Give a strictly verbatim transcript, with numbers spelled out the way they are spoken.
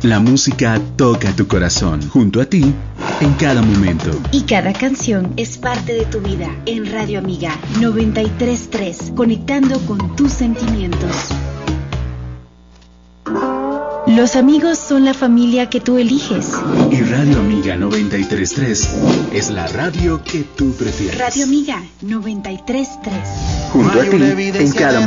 La música toca tu corazón, junto a ti, en cada momento. Y cada canción es parte de tu vida. En Radio Amiga noventa y tres punto tres, conectando con tus sentimientos. Los amigos son la familia que tú eliges. Y Radio Amiga noventa y tres punto tres es la radio que tú prefieres. Radio Amiga noventa y tres punto tres. Junto a ti, en cada